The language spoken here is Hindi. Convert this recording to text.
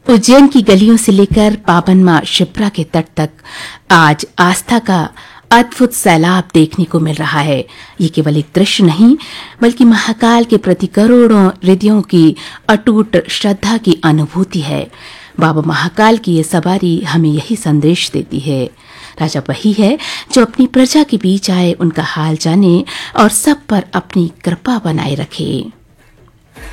उज्जैन की गलियों से लेकर पावन मां शिप्रा के तट तक आज आस्था का अद्भुत सैलाब देखने को मिल रहा है। ये केवल एक दृश्य नहीं, बल्कि महाकाल के प्रति करोड़ों हृदयों की अटूट श्रद्धा की अनुभूति है। बाबा महाकाल की ये सवारी हमें यही संदेश देती है। राजा वही है जो अपनी प्रजा के बीच आए, उनका हाल जाने और सब पर अपनी कृपा बनाए रखे।